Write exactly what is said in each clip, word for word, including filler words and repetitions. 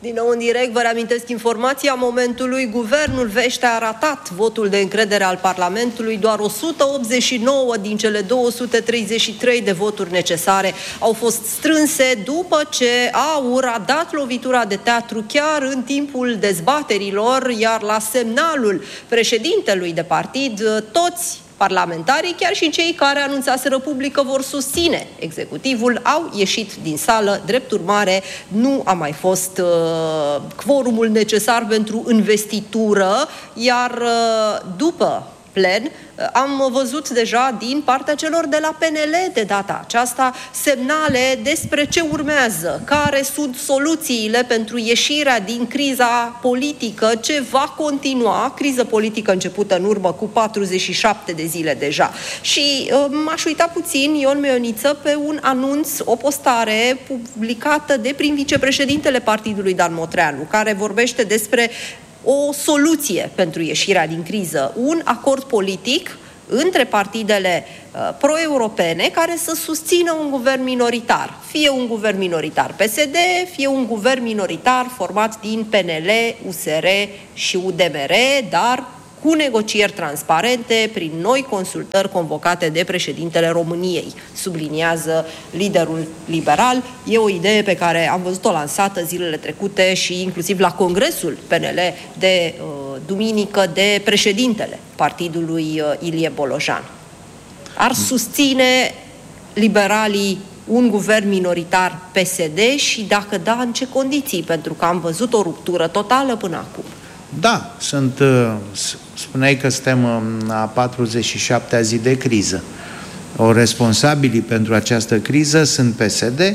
Din nou în direct, vă reamintesc informația momentului. Guvernul vește a ratat votul de încredere al Parlamentului. Doar o sută optzeci și nouă din cele două sute treizeci și trei de voturi necesare au fost strânse după ce AUR a dat lovitura de teatru chiar în timpul dezbaterilor, iar la semnalul președintelui de partid, toți parlamentarii, chiar și cei care anunțaseră public că vor susține executivul, au ieșit din sală. Drept urmare, nu a mai fost uh, quorumul necesar pentru investitură, iar uh, după plen am văzut deja din partea celor de la P N L de data aceasta semnale despre ce urmează, care sunt soluțiile pentru ieșirea din criza politică ce va continua, criză politică începută în urmă cu patruzeci și șapte de zile deja. Și m-aș uita puțin, Ion Meioniță, pe un anunț, o postare publicată de prim vicepreședintele partidului Dan Motreanu, care vorbește despre o soluție pentru ieșirea din criză, un acord politic între partidele uh, pro-europene care să susțină un guvern minoritar. Fie un guvern minoritar P S D, fie un guvern minoritar format din P N L, U S R și U D M R, dar cu negocieri transparente, prin noi consultări convocate de președintele României, subliniază liderul liberal. E o idee pe care am văzut-o lansată zilele trecute și inclusiv la congresul P N L de uh, duminică de președintele partidului uh, Ilie Bolojan. Ar susține liberalii un guvern minoritar P S D și dacă da, în ce condiții? Pentru că am văzut o ruptură totală până acum. Da, sunt, spuneai că suntem a patruzeci și șaptea zi de criză. O responsabilii pentru această criză sunt P S D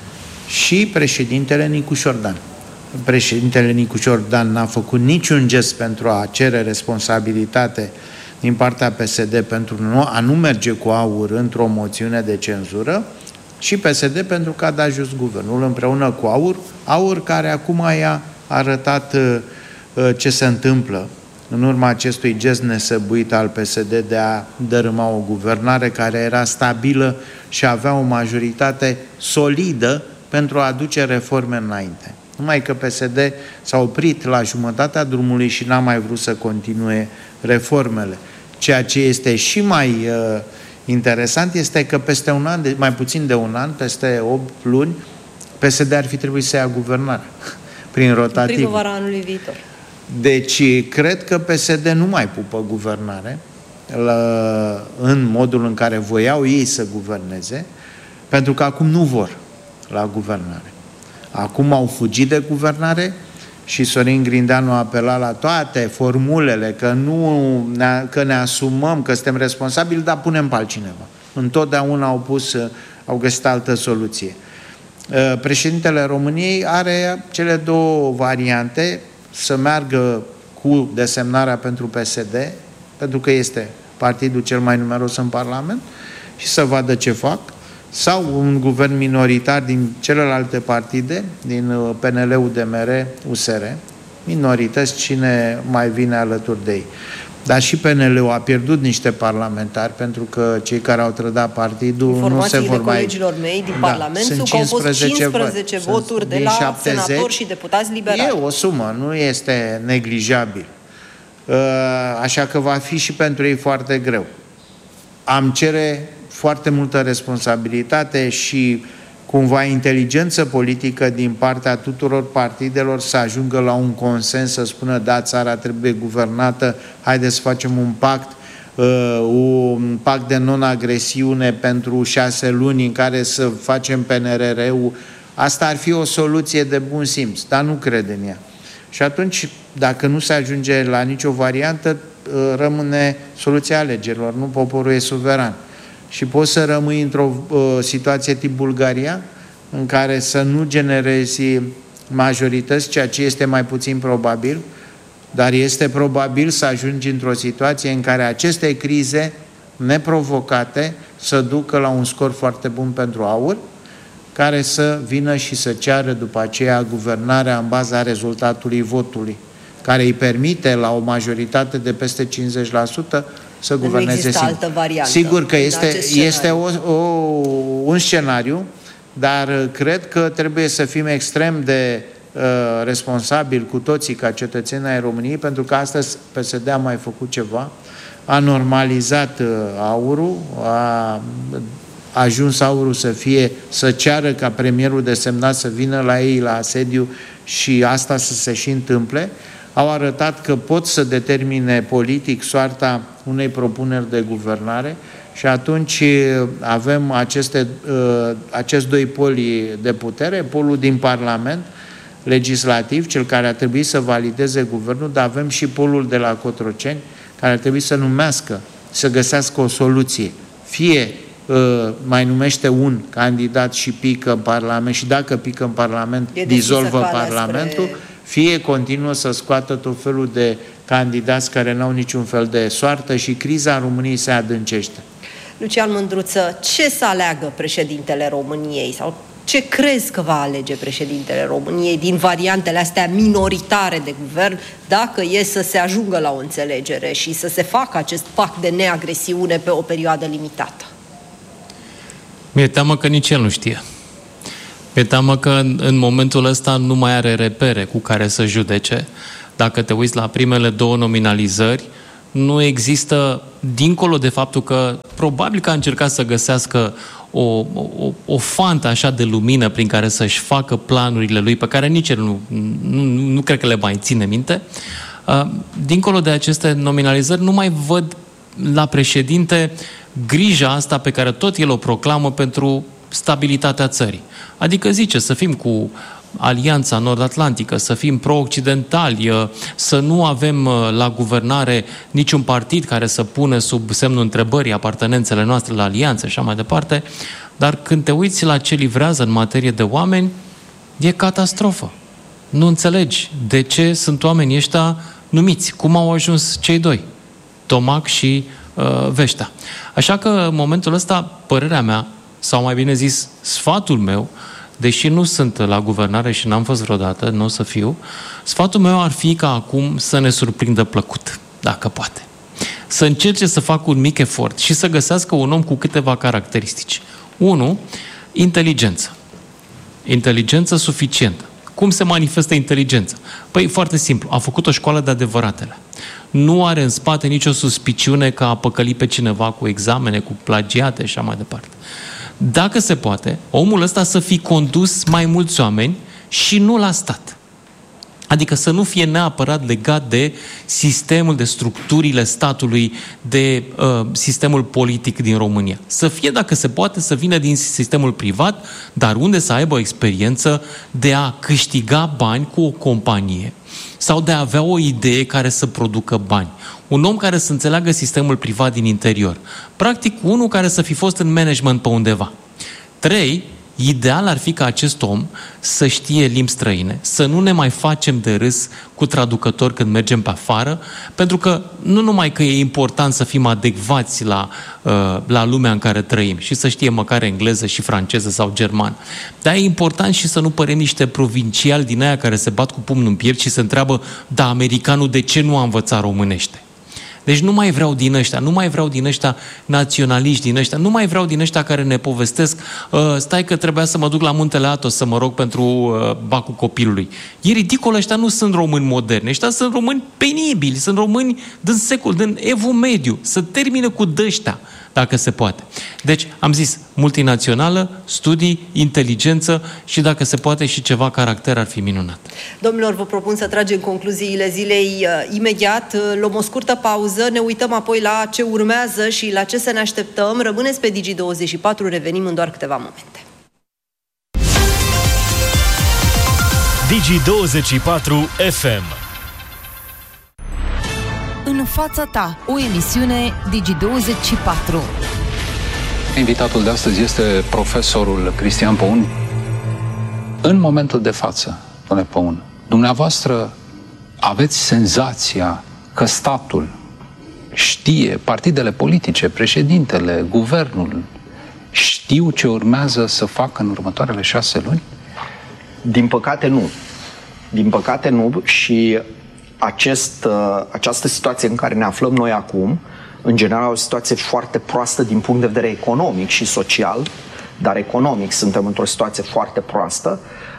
și președintele Nicu Șordan. Președintele Nicu Șordan n-a făcut niciun gest pentru a cere responsabilitate din partea P S D pentru a nu merge cu AUR într-o moțiune de cenzură și P S D pentru că a dat jos guvernul împreună cu AUR, AUR care acum i-a arătat ce se întâmplă în urma acestui gest nesăbuit al P S D de a dărâma o guvernare care era stabilă și avea o majoritate solidă pentru a aduce reforme înainte. Numai că P S D s-a oprit la jumătatea drumului și n-a mai vrut să continue reformele. Ceea ce este și mai uh, interesant este că peste un an, de, mai puțin de un an, peste opt luni, P S D ar fi trebuit să ia guvernarea prin rotativ. Primăvara anului viitor. Deci, cred că P S D nu mai pupă guvernare la, în modul în care voiau ei să guverneze, pentru că acum nu vor la guvernare. Acum au fugit de guvernare și Sorin Grindeanu a apelat la toate formulele că, nu, că ne asumăm, că suntem responsabili, dar punem pe altcineva. Întotdeauna au pus, au găsit altă soluție. Președintele României are cele două variante: să meargă cu desemnarea pentru P S D, pentru că este partidul cel mai numeros în Parlament, și să vadă ce fac, sau un guvern minoritar din celelalte partide, din P N L, U D M R, U S R, minorități, cine mai vine alături de ei. Dar și P N L-ul a pierdut niște parlamentari, pentru că cei care au trădat partidul nu se vor mai... colegilor mei din da, Parlament sunt că au fost cincisprezece voturi de la șaptezeci, senatori și deputați liberali. E o sumă, nu este neglijabil. Așa că va fi și pentru ei foarte greu. Am cere foarte multă responsabilitate și cumva inteligență politică din partea tuturor partidelor să ajungă la un consens, să spună da, țara trebuie guvernată, haideți să facem un pact, uh, un pact de non-agresiune pentru șase luni în care să facem P N R R-ul. Asta ar fi o soluție de bun simț, dar nu cred în ea. Și atunci, dacă nu se ajunge la nicio variantă, uh, rămâne soluția alegerilor, nu poporul e suveran. Și poți să rămâi într-o uh, situație tip Bulgaria, în care să nu generezi majorități, ceea ce este mai puțin probabil, dar este probabil să ajungi într-o situație în care aceste crize neprovocate să ducă la un scor foarte bun pentru AUR, care să vină și să ceară după aceea guvernarea în baza rezultatului votului, care îi permite la o majoritate de peste cincizeci la sută să guverneze singur. Altă variantă. Sigur că este, este o, o, un scenariu, dar cred că trebuie să fim extrem de uh, responsabili cu toții ca cetățeni ai României, pentru că astăzi P S D a mai făcut ceva, a normalizat uh, aurul, a ajuns aurul să fie, să ceară ca premierul desemnat să vină la ei la asediu și asta să se și întâmple. Au arătat că pot să determine politic soarta unei propuneri de guvernare și atunci avem aceste, acest doi poli de putere, polul din Parlament legislativ, cel care ar trebui să valideze guvernul, dar avem și polul de la Cotroceni, care ar trebui să numească, să găsească o soluție. Fie mai numește un candidat și pică în Parlament și dacă pică în Parlament, dizolvă Parlamentul, spre... fie continuă să scoată tot felul de candidați care n-au niciun fel de soartă și criza României se adâncește. Lucian Mândruță, ce să aleagă președintele României sau ce crezi că va alege președintele României din variantele astea minoritare de guvern dacă e să se ajungă la o înțelegere și să se facă acest pact de neagresiune pe o perioadă limitată? Mi-e teamă că nici el nu știe. Mi-e teamă că în, în momentul ăsta nu mai are repere cu care să judece. Dacă te uiți la primele două nominalizări, nu există, dincolo de faptul că probabil că a încercat să găsească o, o, o fantă așa de lumină prin care să-și facă planurile lui, pe care nici el nu, nu, nu cred că le mai ține minte. Dincolo de aceste nominalizări, nu mai văd la președinte grija asta pe care tot el o proclamă pentru stabilitatea țării. Adică zice să fim cu Alianța Nord-Atlantică, să fim pro-occidentali, să nu avem la guvernare niciun partid care să pună sub semnul întrebării apartenențele noastre la alianță și așa mai departe, dar când te uiți la ce livrează în materie de oameni, e catastrofă. Nu înțelegi de ce sunt oamenii ăștia numiți, cum au ajuns cei doi, Tomac și uh, Veștea. Așa că în momentul ăsta, părerea mea, sau mai bine zis, sfatul meu, deși nu sunt la guvernare și n-am fost vreodată, nu o să fiu, sfatul meu ar fi ca acum să ne surprindă plăcut, dacă poate. Să încerce să facă un mic efort și să găsească un om cu câteva caracteristici. Unu, inteligență. Inteligență suficientă. Cum se manifestă inteligența? Păi, foarte simplu. A făcut o școală de adevăratele. Nu are în spate nicio suspiciune că a păcălit pe cineva cu examene, cu plagiate și așa mai departe. Dacă se poate, omul ăsta să fi condus mai mulți oameni și nu la stat. Adică să nu fie neapărat legat de sistemul, de structurile statului, de uh, sistemul politic din România. Să fie, dacă se poate, să vină din sistemul privat, dar unde să aibă o experiență de a câștiga bani cu o companie sau de a avea o idee care să producă bani. Un om care să înțeleagă sistemul privat din interior. Practic, unul care să fi fost în management pe undeva. Trei, ideal ar fi ca acest om să știe limbi străine, să nu ne mai facem de râs cu traducători când mergem pe afară, pentru că nu numai că e important să fim adecvați la, la lumea în care trăim și să știe măcar engleză și franceză sau germană, dar e important și să nu părem niște provinciali din aia care se bat cu pumnul în piept și se întreabă, da, americanul de ce nu a învățat românește? Deci nu mai vreau din ăștia, nu mai vreau din ăștia naționaliști, din ăștia, nu mai vreau din ăștia care ne povestesc uh, stai că trebuia să mă duc la Muntele Athos să mă rog pentru uh, bacul copilului. E ridicol, ăștia nu sunt români moderni, ăștia sunt români penibili, sunt români din secol, din evul mediu, să termine cu dăștia, dacă se poate. Deci, am zis, multinațională, studii, inteligență și, dacă se poate, și ceva caracter ar fi minunat. Domnilor, vă propun să tragem concluziile zilei uh, imediat. Luăm o scurtă pauză, ne uităm apoi la ce urmează și la ce să ne așteptăm. Rămâneți pe Digi douăzeci și patru, revenim în doar câteva momente. Digi douăzeci și patru F M. În fața ta, o emisiune Digi douăzeci și patru. Invitatul de astăzi este profesorul Cristian Păun. În momentul de față, domnule Păun, dumneavoastră aveți senzația că statul știe, partidele politice, președintele, guvernul, știu ce urmează să facă în următoarele șase luni? Din păcate nu. Din păcate nu și acest, această situație în care ne aflăm noi acum, în general o situație foarte proastă din punct de vedere economic și social, dar economic suntem într-o situație foarte proastă,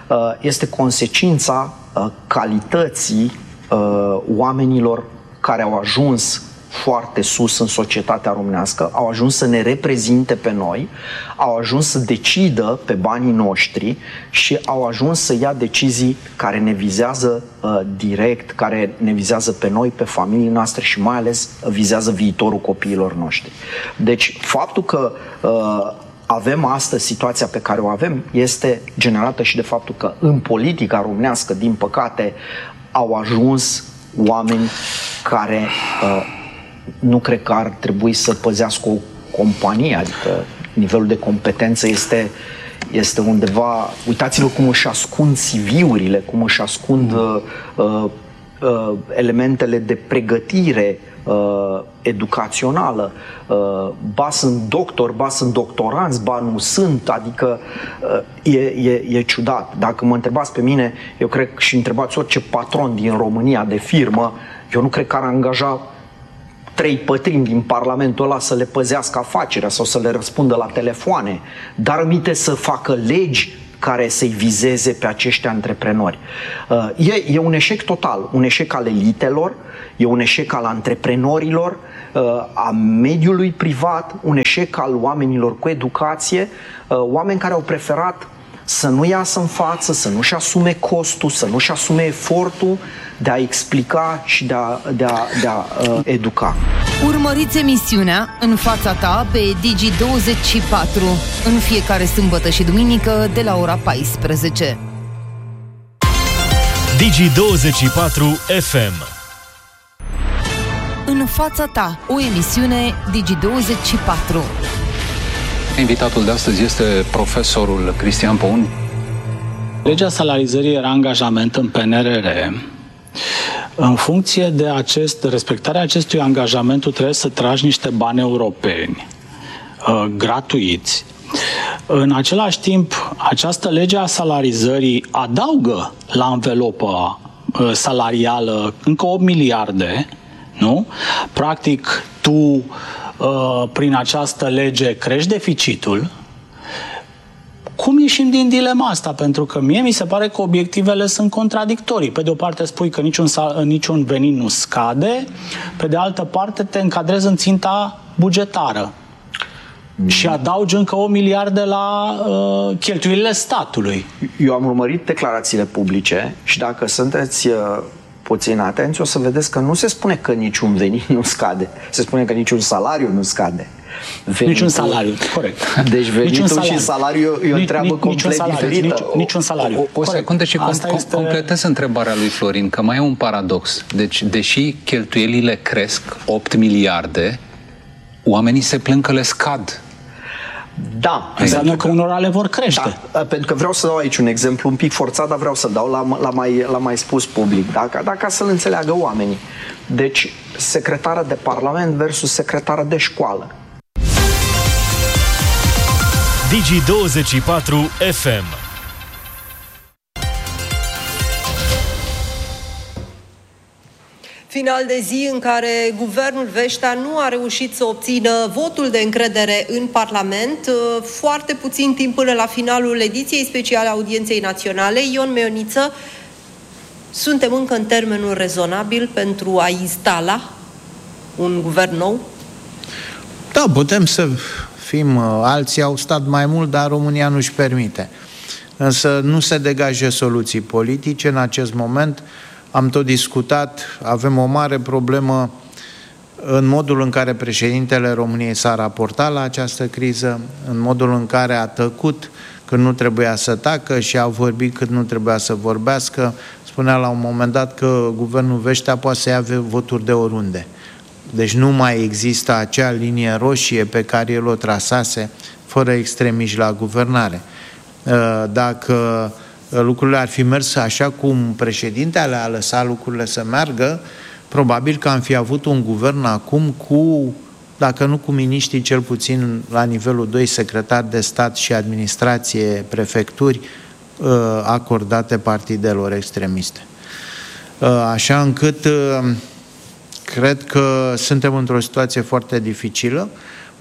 este consecința calității oamenilor care au ajuns foarte sus în societatea românească, au ajuns să ne reprezinte pe noi, au ajuns să decidă pe banii noștri și au ajuns să ia decizii care ne vizează uh, direct, care ne vizează pe noi, pe familiile noastre și mai ales vizează viitorul copiilor noștri. Deci faptul că uh, avem astăzi situația pe care o avem este generată și de faptul că în politica românească, din păcate, au ajuns oameni care uh, nu cred că ar trebui să păzească o companie, adică nivelul de competență este, este undeva... Uitați-vă cum își ascund C V-urile, cum își ascund uh, uh, elementele de pregătire uh, educațională. Uh, ba sunt doctor, ba sunt doctoranți, ba nu sunt, adică uh, e, e, e ciudat. Dacă mă întrebați pe mine, eu cred și întrebați orice patron din România de firmă, eu nu cred că ar angaja trei pătrimi din Parlamentul ăla să le păzească afacerea sau să le răspundă la telefoane, dar aminte să facă legi care să-i vizeze pe acești antreprenori. E, e un eșec total, un eșec al elitelor, e un eșec al antreprenorilor, a mediului privat, un eșec al oamenilor cu educație, oameni care au preferat să nu iasă în față, să nu-și asume costul, să nu-și asume efortul de a explica și de a, de a, de a uh, educa. Urmăriți emisiunea În fața ta pe Digi douăzeci și patru în fiecare sâmbătă și duminică de la ora paisprezece. Digi douăzeci și patru F M. În fața ta, o emisiune Digi douăzeci și patru. Invitatul de astăzi este profesorul Cristian Poun. Legea salarizării era angajament în P N R R. În funcție de acest, respectarea acestui angajament, tu trebuie să tragi niște bani europeni uh, gratuiți. În același timp, această lege a salarizării adaugă la învelopa uh, salarială încă opt miliarde, nu? Practic, tu uh, prin această lege crești deficitul. Cum ieșim din dilema asta? Pentru că mie mi se pare că obiectivele sunt contradictorii. Pe de o parte spui că niciun, niciun venit nu scade, pe de altă parte te încadrezi în ținta bugetară. Mm. Și adaugi încă o miliarde la uh, cheltuielile statului. Eu am urmărit declarațiile publice și dacă sunteți uh, puțin atenți, o să vedeți că nu se spune că niciun venit nu scade. Se spune că niciun salariu nu scade. Venitul, niciun salariu, corect. Deci venitul salariu. Și salariul e o treabă Nic, complet salariu, diferită. Nici, niciun salariu. O, o secundă și com, este... completez întrebarea lui Florin, că mai e un paradox. Deci, deși cheltuielile cresc opt miliarde, oamenii se plâng că le scad. Da. Înseamnă că unora le vor crește. Da, pentru că vreau să dau aici un exemplu un pic forțat, dar vreau să dau la, la, mai, la mai spus public, dacă, dacă să-l înțeleagă oamenii. Deci, secretară de Parlament versus secretară de școală. Digi douăzeci și patru F M. Final de zi în care guvernul Veștea nu a reușit să obțină votul de încredere în Parlament. Foarte puțin timp până la finalul ediției speciale a Audienței Naționale. Ion Meioniță, suntem încă în termenul rezonabil pentru a instala un guvern nou? Da, putem să fim, alții au stat mai mult, dar România nu-și permite. Însă nu se degajă soluții politice în acest moment. Am tot discutat, avem o mare problemă în modul în care președintele României s-a raportat la această criză, în modul în care a tăcut când nu trebuia să tacă și a vorbit când nu trebuia să vorbească. Spunea la un moment dat că guvernul Veștea poate să ia voturi de oriunde. Deci nu mai există acea linie roșie pe care el o trasase fără extremiști la guvernare. Dacă lucrurile ar fi mers așa cum președintele a lăsat lucrurile să meargă, probabil că am fi avut un guvern acum cu, dacă nu cu miniștrii, cel puțin la nivelul doi, secretari de stat și administrație, prefecturi, acordate partidelor extremiste. Așa încât cred că suntem într-o situație foarte dificilă.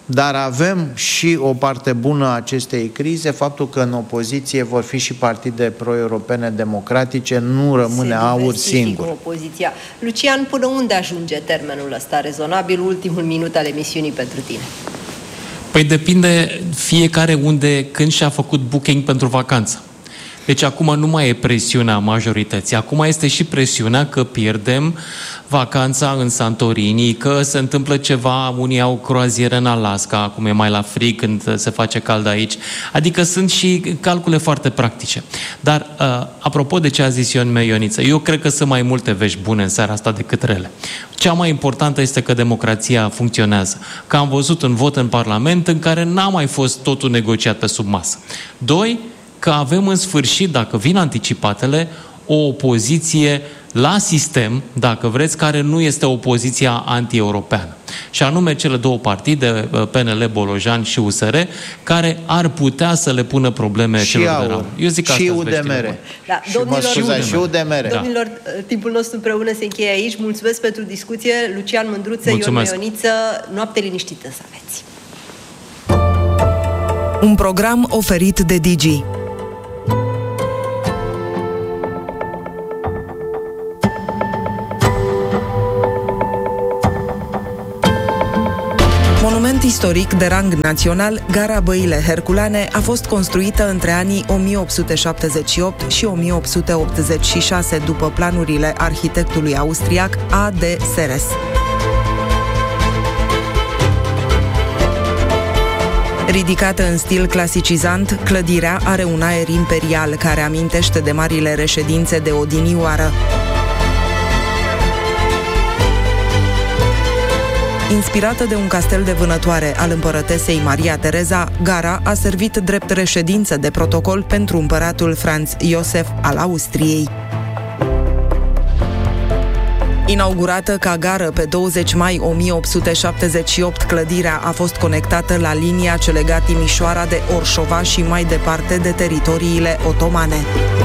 dar avem și o parte bună a acestei crize, faptul că în opoziție vor fi și partide pro-europene democratice, nu rămâne AUR singur. Opoziția. Lucian, până unde ajunge termenul ăsta rezonabil, ultimul minut al emisiunii pentru tine? Păi depinde fiecare unde, când și-a făcut booking pentru vacanță. Deci acum nu mai e presiunea majorității, acum este și presiunea că pierdem vacanța în Santorini, că se întâmplă ceva, unii au croazieră în Alaska, acum e mai la frig când se face cald aici. Adică sunt și calcule foarte practice. Dar, uh, apropo de ce a zis Ion Meioniță, eu cred că sunt mai multe vești bune în seara asta decât rele. Cea mai importantă este că democrația funcționează. Că am văzut un vot în Parlament în care n-a mai fost totul negociat pe sub masă. Doi, că avem în sfârșit, dacă vin anticipatele, o opoziție la sistem, dacă vreți, care nu este opoziția anti-europeană. Și anume cele două partide, P N L, Bolojan și U S R, care ar putea să le pună probleme și celor aur, de rău. Eu zic și U D M R. Da, și, domnilor, scuza, și U D M R. Domnilor, timpul nostru împreună se încheie aici. Mulțumesc pentru discuție. Lucian Mândruță, Ion Meioniță, noapte liniștită să aveți. Un program oferit de Digi. Monument istoric de rang național, gara Băile Herculane a fost construită între anii o mie opt sute șaptezeci și opt și o mie opt sute optzeci și șase după planurile arhitectului austriac A D Seres. Ridicată în stil clasicizant, clădirea are un aer imperial care amintește de marile reședințe de odinioară. Inspirată de un castel de vânătoare al împărătesei Maria Tereza, gara a servit drept reședință de protocol pentru împăratul Franz Iosef al Austriei. Inaugurată ca gară pe douăzeci mai o mie opt sute șaptezeci și opt, clădirea a fost conectată la linia ce lega Timișoara de Orșova și mai departe de teritoriile otomane.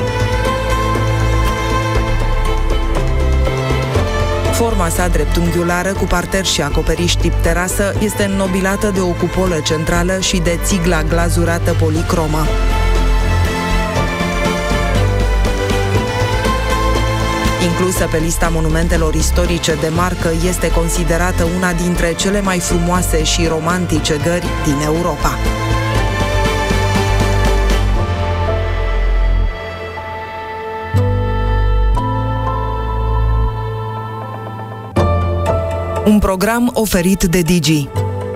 Forma sa dreptunghiulară, cu parter și acoperiș tip terasă, este înnobilată de o cupolă centrală și de țigla glazurată policromă. Inclusă pe lista monumentelor istorice de marcă, este considerată una dintre cele mai frumoase și romantice gări din Europa. Un program oferit de Digi.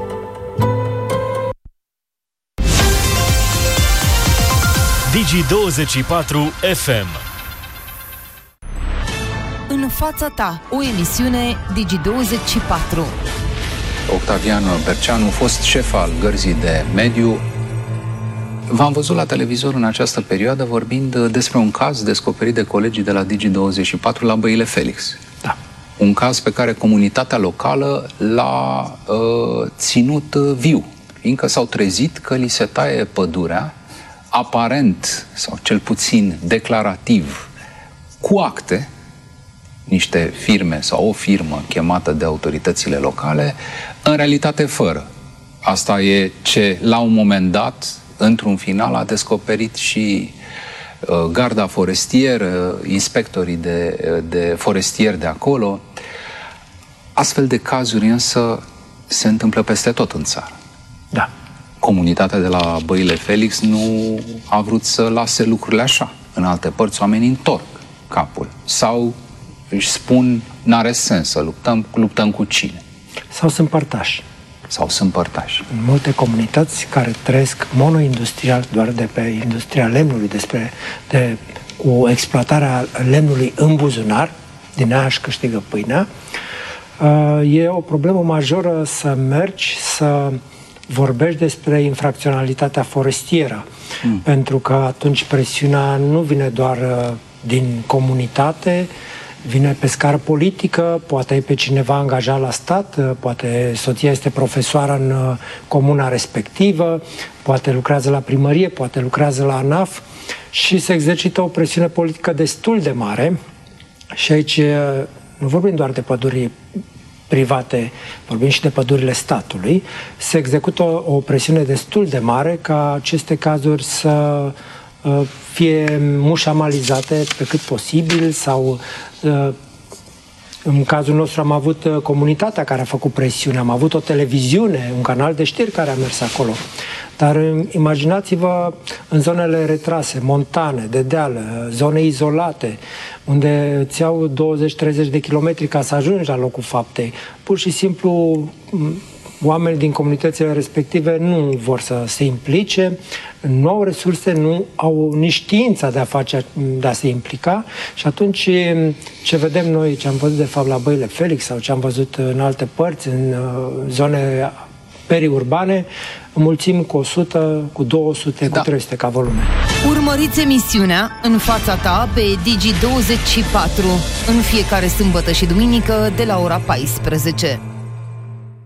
Digi douăzeci și patru F M. În fața ta, o emisiune Digi douăzeci și patru. Octavian Berceanu, fost șef al Gărzii de Mediu. V-am văzut la televizor în această perioadă vorbind despre un caz descoperit de colegii de la Digi douăzeci și patru la Băile Felix. Da. Un caz pe care comunitatea locală l-a uh, ținut viu, fiindcă s-au trezit că li se taie pădurea, aparent, sau cel puțin declarativ, cu acte, niște firme sau o firmă chemată de autoritățile locale, în realitate fără. Asta e ce, la un moment dat, într-un final, a descoperit și uh, garda forestieră, inspectorii de, de forestieri de acolo. Astfel de cazuri însă se întâmplă peste tot în țară. Da. Comunitatea de la Băile Felix nu a vrut să lase lucrurile așa. În alte părți oamenii întorc capul sau își spun, n-are sens să luptăm, luptăm cu cine? Sau sunt părtași. Sau sunt părtași. În multe comunități care trăiesc monoindustrial, doar de pe industria lemnului, despre, de, cu exploatarea lemnului în buzunar, din aia își câștigă pâinea, e o problemă majoră să mergi să vorbești despre infracționalitatea forestieră, mm. pentru că atunci presiunea nu vine doar din comunitate, vine pe scară politică, poate e pe cineva angajat la stat, poate soția este profesoară în comuna respectivă, poate lucrează la primărie, poate lucrează la ANAF și se exercită o presiune politică destul de mare. Și aici nu vorbim doar de păduri private, vorbim și de pădurile statului, se execută o, o presiune destul de mare ca aceste cazuri să fie mușamalizate pe cât posibil sau în cazul nostru am avut comunitatea care a făcut presiune, am avut o televiziune, un canal de știri care a mers acolo. Dar imaginați-vă în zonele retrase, montane, de deal, zone izolate, unde îți iau douăzeci treizeci de kilometri ca să ajungi la locul faptei. Pur și simplu oamenii din comunitățile respective nu vor să se implice, nu au resurse, nu au nici știința de a, face, de a se implica și atunci ce vedem noi, ce am văzut de fapt la Băile Felix sau ce am văzut în alte părți, în zone periurbane, înmulțim cu o sută, cu două sute, da. cu trei sute ca volume. Urmăriți emisiunea În fața ta pe Digi douăzeci și patru în fiecare sâmbătă și duminică de la ora paisprezece.